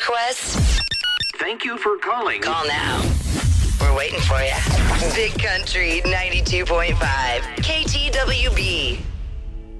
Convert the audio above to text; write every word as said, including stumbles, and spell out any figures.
request? Thank you for calling. Call now. We're waiting for you. Big Country ninety-two point five K T W B.